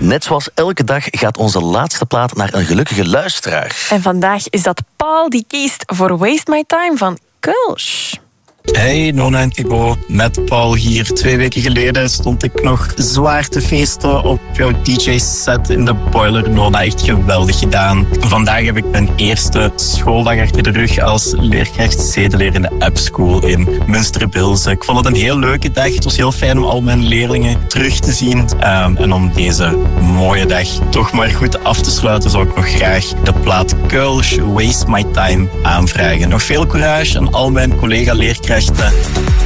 Net zoals elke dag gaat onze laatste plaat naar een gelukkige luisteraar. En vandaag is dat Paul die kiest voor Waste My Time van Kulsch. Hey Nona en Thibaut, met Paul hier. 2 weken geleden stond ik nog zwaar te feesten op jouw DJ-set in de Boiler. Nona, echt geweldig gedaan. Vandaag heb ik mijn eerste schooldag achter de rug als leerkracht zedeleer in de App School in Münsterbilze. Ik vond het een heel leuke dag. Het was heel fijn om al mijn leerlingen terug te zien. En om deze mooie dag toch maar goed af te sluiten, zou ik nog graag de plaat Kulsch Waste My Time aanvragen. Nog veel courage aan al mijn collega-leerkrachten.